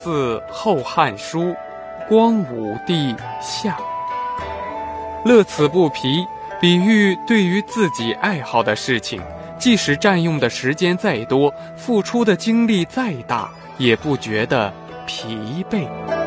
自《后汉书·光武帝下》。乐此不疲，比喻对于自己爱好的事情，即使占用的时间再多，付出的精力再大，也不觉得疲惫。